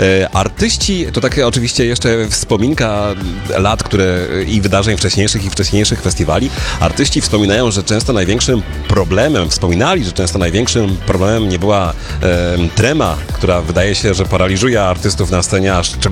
Artyści, to takie oczywiście jeszcze wspominka lat, które i wydarzeń wcześniejszych festiwali. Artyści wspominają, że często największym problemem nie była trema, która wydaje się, że paraliżuje artystów na scenie, a